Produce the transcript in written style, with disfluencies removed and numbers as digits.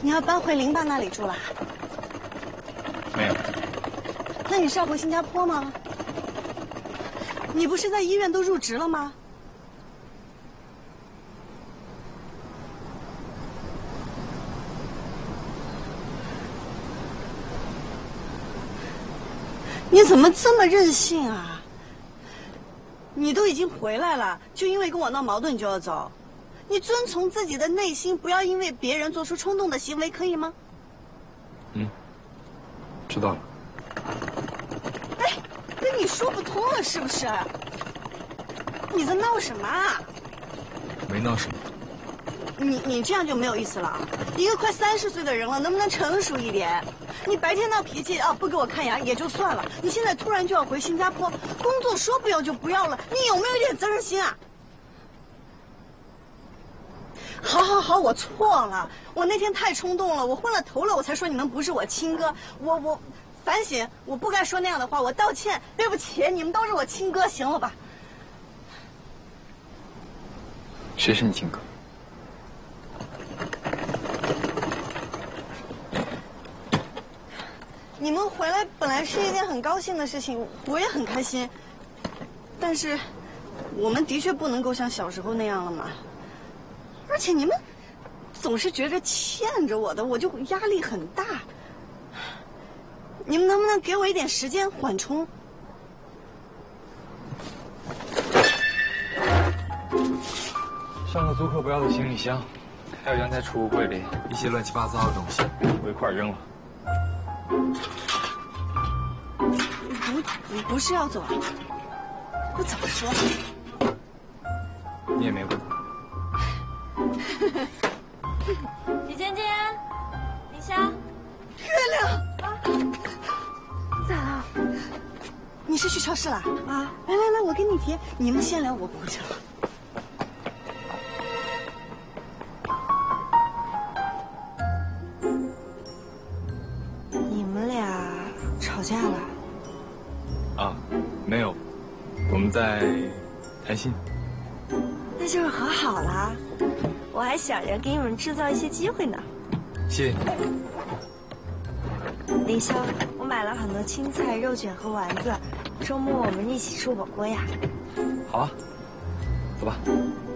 你要搬回林爸那里住了？ 没有。 那你是要回新加坡吗？你不是在医院都入职了吗？你怎么这么任性啊？你都已经回来了，就因为跟我闹矛盾就要走？你遵从自己的内心，不要因为别人做出冲动的行为，可以吗？ 知道了。 哎，跟你说不通了是不是？你在闹什么啊？ 没闹什么。 你这样就没有意思了。一个快30岁的人了，能不能成熟一点？你白天闹脾气啊，不给我看牙也就算了，你现在突然就要回新加坡，工作说不要就不要了，你有没有一点责任心啊？好，我错了，我那天太冲动了，我昏了头了，我才说你们不是我亲哥，我反省，我不该说那样的话，我道歉，对不起，你们都是我亲哥，行了吧？ 谁是你亲哥？ 你们回来本来是一件很高兴的事情，我也很开心，但是我们的确不能够像小时候那样了嘛。而且你们总是觉着欠着我的，我就压力很大。你们能不能给我一点时间缓冲？ 上个租客不要的行李箱，还有阳台储物柜里一些乱七八糟的东西，我一块扔了。 你不是要走啊？我早说了。 你也没问。 李尖尖，李湘， 月亮啊，你咋了？你是去超市了啊？来，我跟你提，你们先聊，我不去了。你们俩吵架了？ 啊，没有，我们在谈心。 那就是和好了。我还想着给你们制造一些机会呢。 谢谢你。 林湘，我买了很多青菜、肉卷和丸子，周末我们一起吃火锅呀。 好啊，走吧。